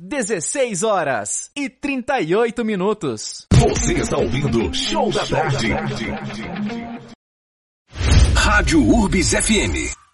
16h38. Você está ouvindo Show da Tarde. Rádio Urbis FM.